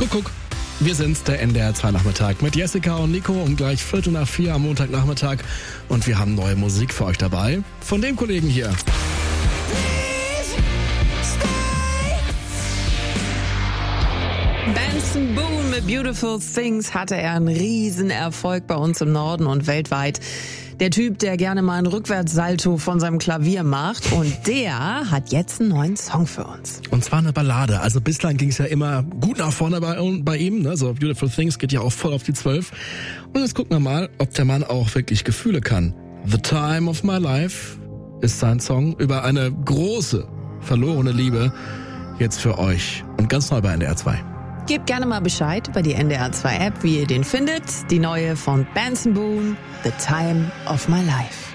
Kuckuck. Wir sind's, der NDR 2 Nachmittag mit Jessica und Nico um gleich 3:45 am Montagnachmittag. Und wir haben neue Musik für euch dabei. Von dem Kollegen hier. Benson Boone mit Beautiful Things hatte er einen Riesenerfolg bei uns im Norden und weltweit. Der Typ, der gerne mal einen Rückwärtssalto von seinem Klavier macht, und der hat jetzt einen neuen Song für uns. Und zwar eine Ballade. Also bislang ging es ja immer gut nach vorne bei ihm. Ne? So Beautiful Things geht ja auch voll auf die 12. Und jetzt gucken wir mal, ob der Mann auch wirklich Gefühle kann. The Time of My Life ist sein Song über eine große, verlorene Liebe. Jetzt für euch und ganz neu bei NDR 2. Gebt gerne mal Bescheid über die NDR 2 App, wie ihr den findet. Die neue von Benson Boone, The Time of My Life.